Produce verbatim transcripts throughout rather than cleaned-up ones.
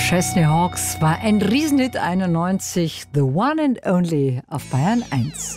Chesney Hawkes war ein Riesenhit einundneunzig, The One and Only auf Bayern eins.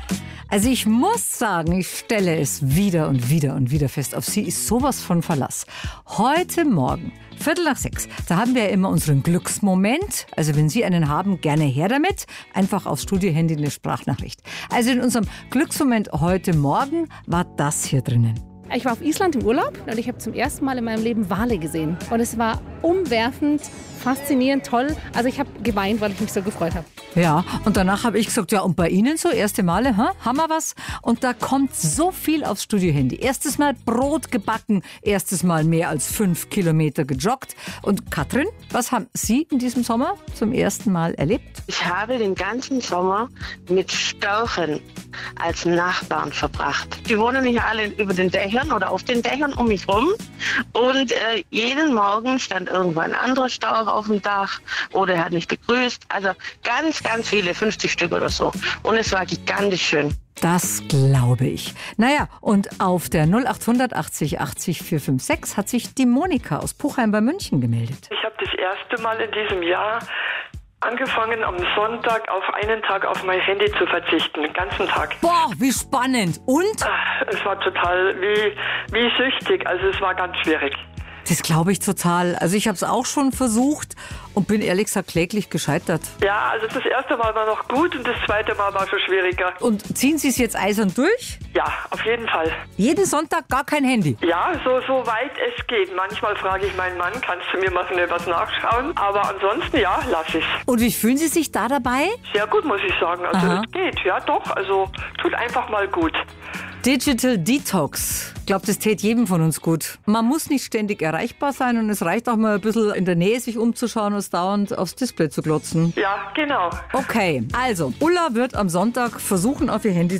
Also ich muss sagen, ich stelle es wieder und wieder und wieder fest, auf sie ist sowas von Verlass. Heute Morgen, Viertel nach sechs, da haben wir ja immer unseren Glücksmoment. Also wenn Sie einen haben, gerne her damit. Einfach aufs Studiohandy eine Sprachnachricht. Also in unserem Glücksmoment heute Morgen war das hier drinnen. Ich war auf Island im Urlaub und ich habe zum ersten Mal in meinem Leben Wale gesehen. Und es war umwerfend, faszinierend, toll. Also ich habe geweint, weil ich mich so gefreut habe. Ja, und danach habe ich gesagt, ja, und bei Ihnen so, erste Male, hä? Haben wir was? Und da kommt so viel aufs Studiohandy. Erstes Mal Brot gebacken, erstes Mal mehr als fünf Kilometer gejoggt. Und Katrin, was haben Sie in diesem Sommer zum ersten Mal erlebt? Ich habe den ganzen Sommer mit Störchen als Nachbarn verbracht. Die wohnen nicht alle über den Dächern oder auf den Dächern um mich rum. Und äh, jeden Morgen stand irgendwo ein anderer Storch auf dem Dach oder er hat mich begrüßt. Also ganz, ganz viele, fünfzig Stück oder so. Und es war gigantisch schön. Das glaube ich. Naja, und auf der null acht achtzig achtzig vier fünf sechs hat sich die Monika aus Puchheim bei München gemeldet. Ich habe das erste Mal in diesem Jahr angefangen, am Sonntag auf einen Tag auf mein Handy zu verzichten, den ganzen Tag. Boah, wie spannend. Und? Es war total wie, wie süchtig, also es war ganz schwierig. Das glaube ich total. Also ich habe es auch schon versucht und bin ehrlich gesagt kläglich gescheitert. Ja, also das erste Mal war noch gut und das zweite Mal war schon schwieriger. Und ziehen Sie es jetzt eisern durch? Ja, auf jeden Fall. Jeden Sonntag gar kein Handy? Ja, so, so weit es geht. Manchmal frage ich meinen Mann, kannst du mir mal schnell was nachschauen? Aber ansonsten, ja, lass ich's. Und wie fühlen Sie sich da dabei? Sehr gut, muss ich sagen. Also Aha. es geht, ja doch. Also tut einfach mal gut. Digital Detox. Ich glaube, das täte jedem von uns gut. Man muss nicht ständig erreichbar sein und es reicht auch mal ein bisschen in der Nähe sich umzuschauen, als dauernd aufs Display zu glotzen. Ja, genau. Okay, also Ulla wird am Sonntag versuchen, auf ihr Handy